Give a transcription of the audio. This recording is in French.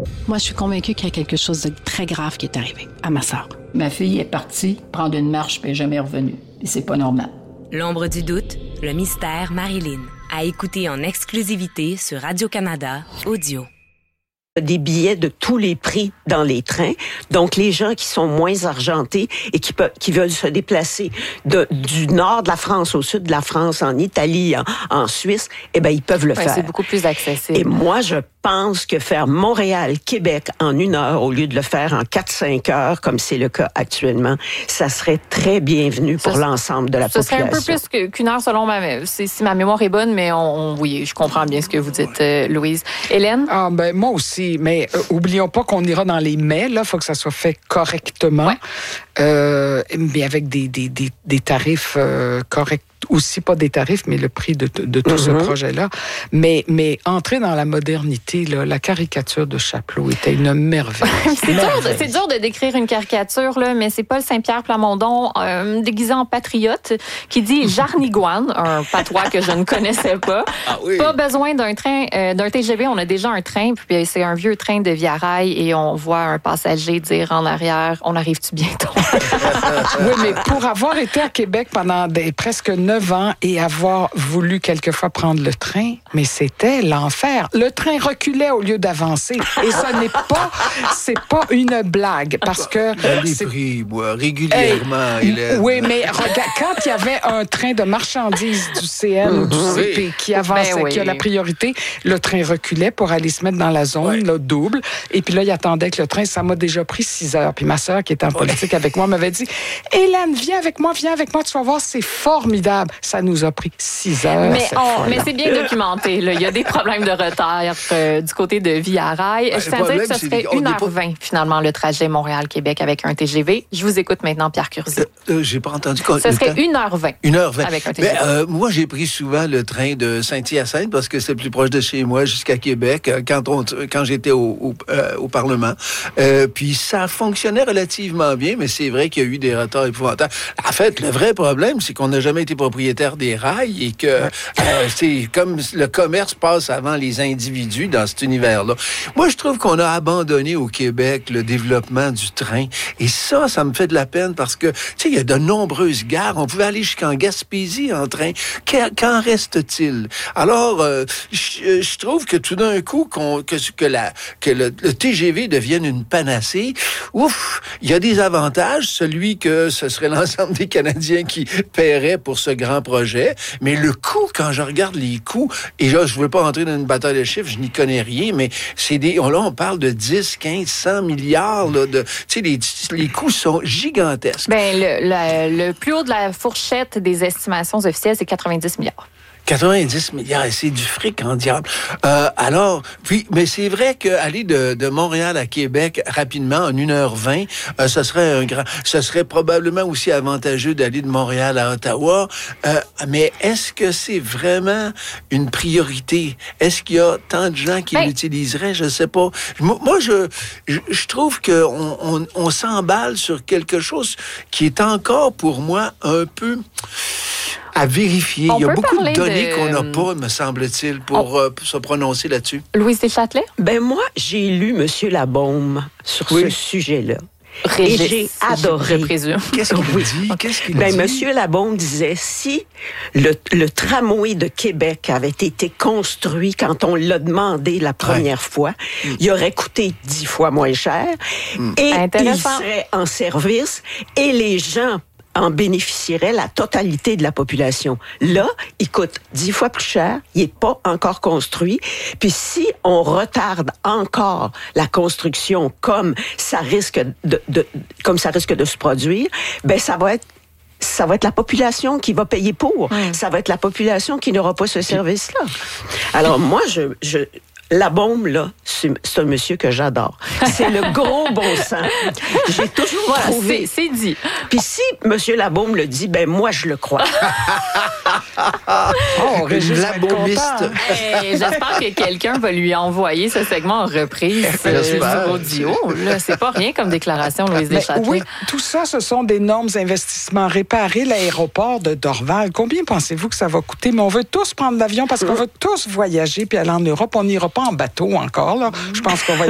Moi, je suis convaincue qu'il y a quelque chose de très grave qui est arrivé à ma sœur. Ma fille est partie prendre une marche puis elle n'est jamais revenue. Et c'est pas normal. L'ombre du doute, le mystère Marilyn. À écouter en exclusivité sur Radio-Canada Audio. Des billets de tous les prix dans les trains. Donc, les gens qui sont moins argentés et qui veulent se déplacer du nord de la France au sud de la France, en Italie, en Suisse, eh ben, ils peuvent le faire. C'est beaucoup plus accessible. Et moi, je pense que faire Montréal-Québec en 1 heure au lieu de le faire en 4-5 heures, comme c'est le cas actuellement, ça serait très bienvenu pour l'ensemble de la population. Ce serait un peu plus qu'une heure selon si ma mémoire est bonne, mais oui, je comprends bien ce que vous dites, Louise. Hélène? Moi aussi. Mais oublions pas qu'on ira dans les mais. Là, il faut que ça soit fait correctement. Ouais. Mais avec des tarifs corrects. Aussi pas des tarifs, mais le prix de tout ce projet-là. Mais entrer dans la modernité, là, la caricature de Chapelot était une merveille. C'est dur de décrire une caricature, là, mais c'est Paul Saint-Pierre Plamondon, déguisé en patriote, qui dit Jarnigoine, un patois que je ne connaissais pas. Ah oui. Pas besoin d'un train, d'un TGV, on a déjà un train, puis c'est un vieux train de Via Rail, et on voit un passager dire en arrière, on arrive-tu bientôt? Oui, mais pour avoir été à Québec pendant presque 9 ans et avoir voulu quelquefois prendre le train, mais c'était l'enfer. Le train reculait au lieu d'avancer. Et c'est pas une blague, parce que... Les prix, moi, régulièrement. Oui, mais regarde, quand il y avait un train de marchandises du CN ou du CP qui avançait, qui a la priorité, le train reculait pour aller se mettre dans la zone, là, double. Et puis là, il attendait que le train, ça m'a déjà pris 6 heures. Puis ma sœur, qui est en politique avec moi, m'avait dit, Hélène, viens avec moi, tu vas voir, c'est formidable. Ça nous a pris 6 heures. Mais c'est bien documenté. Là. Il y a des problèmes de retard du côté de Via Rail. Je tiens à dire que ce serait 1h20, finalement, le trajet Montréal-Québec avec un TGV. Je vous écoute maintenant, Pierre Curzi. J'ai pas entendu. Ce serait 1h20. 1h20. Avec un TGV. Moi, j'ai pris souvent le train de Saint-Hyacinthe parce que c'est plus proche de chez moi jusqu'à Québec quand j'étais au Parlement. Puis ça fonctionnait relativement bien, mais c'est vrai qu'il y a eu des retards épouvantables. En fait, le vrai problème, c'est qu'on n'a jamais été propriétaire des rails et que c'est comme le commerce passe avant les individus dans cet univers-là. Moi, je trouve qu'on a abandonné au Québec le développement du train et ça me fait de la peine parce que, tu sais, il y a de nombreuses gares. On pouvait aller jusqu'en Gaspésie en train. Qu'en reste-t-il? Alors, je trouve que tout d'un coup, que le TGV devienne une panacée, il y a des avantages. Celui que ce serait l'ensemble des Canadiens qui paieraient pour ce grand projet. Mais le coût, quand je regarde les coûts, et là, je ne veux pas rentrer dans une bataille de chiffres, je n'y connais rien, mais là, on parle de 10, 15, 100 milliards. Là, les coûts sont gigantesques. Le plus haut de la fourchette des estimations officielles, c'est 90 milliards. 90 milliards, c'est du fric en diable. Mais c'est vrai qu'aller de Montréal à Québec rapidement, en 1h20, ce serait probablement aussi avantageux d'aller de Montréal à Ottawa. Mais est-ce que c'est vraiment une priorité? Est-ce qu'il y a tant de gens qui l'utiliseraient? Je sais pas. Moi, je trouve qu'on s'emballe sur quelque chose qui est encore, pour moi, un peu à vérifier. Il y a beaucoup de données qu'on n'a pas, me semble-t-il, pour se prononcer là-dessus. Louise Deschâtelet? Moi, j'ai lu M. Labaume sur ce sujet-là. Et j'ai adoré. Je présume. Qu'est-ce qu'il dit? M. Labaume disait, si le tramway de Québec avait été construit quand on l'a demandé la première fois, il aurait coûté 10 fois moins cher et il serait en service et les gens en bénéficierait la totalité de la population. Là, il coûte 10 fois plus cher, il n'est pas encore construit. Puis si on retarde encore la construction comme ça risque de se produire, ça va être la population qui va payer pour. Ça va être la population qui n'aura pas ce service-là. Alors moi, Labaume, là, c'est un monsieur que j'adore. C'est le gros bon sens. J'ai toujours trouvé... C'est dit. Puis si monsieur Labaume le dit, moi, je le crois. Labaumiste. J'espère que quelqu'un va lui envoyer ce segment en reprise sur audio. Là, c'est pas rien comme déclaration, Louise Deschâtelet. Oui, tout ça, ce sont d'énormes investissements. Réparer l'aéroport de Dorval, combien pensez-vous que ça va coûter? Mais on veut tous prendre l'avion parce qu'on veut tous voyager puis aller en Europe. On n'ira pas en bateau encore, là. Je pense qu'on va